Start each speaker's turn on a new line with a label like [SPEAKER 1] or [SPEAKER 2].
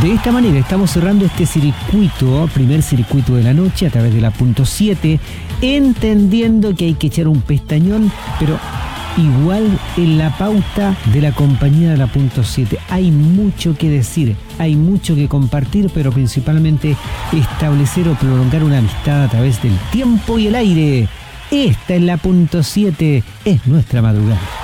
[SPEAKER 1] De esta manera estamos cerrando este circuito, primer circuito de la noche a través de la punto 7, entendiendo que hay que echar un pestañón, pero igual en la pauta de la compañía de la punto 7. Hay mucho que decir, hay mucho que compartir, pero principalmente establecer o prolongar una amistad a través del tiempo y el aire. Esta es la punto 7, es nuestra madrugada.